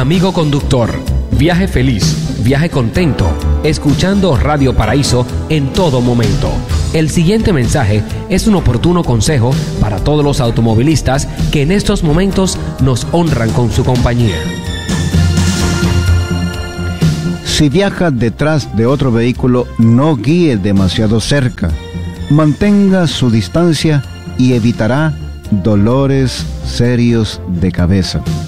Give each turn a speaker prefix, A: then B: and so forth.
A: Amigo conductor, viaje feliz, viaje contento, escuchando Radio Paraíso en todo momento. El siguiente mensaje es un oportuno consejo para todos los automovilistas que en estos momentos nos honran con su compañía.
B: Si viaja detrás de otro vehículo, no guíe demasiado cerca. Mantenga su distancia y evitará dolores serios de cabeza.